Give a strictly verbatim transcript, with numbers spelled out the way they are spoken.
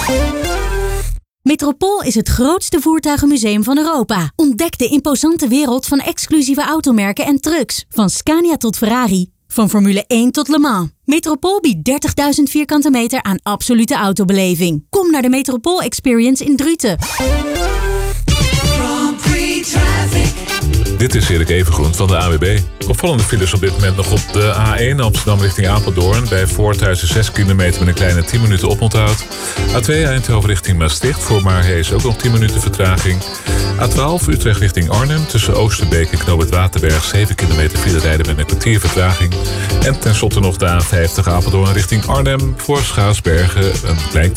Metropool is het grootste voertuigenmuseum van Europa. Ontdek de imposante wereld van exclusieve automerken en trucks. Van Scania tot Ferrari. Van Formule één tot Le Mans. Metropool biedt dertigduizend vierkante meter aan absolute autobeleving. Kom naar de Metropool Experience in Druten. Dit is Erik Evengroen van de A W B. Opvallende files op dit moment nog op de A één Amsterdam richting Apeldoorn. Bij Voorthuizen zes kilometer met een kleine tien minuten oponthoud. A twee Eindhoven richting Maastricht. Voor Maarhees ook nog tien minuten vertraging. A twaalf Utrecht richting Arnhem. Tussen Oosterbeek en Knoop het Waterberg zeven kilometer file rijden met een kwartier vertraging. En tenslotte nog de A vijftig Apeldoorn richting Arnhem. Voor Schaarsbergen een klein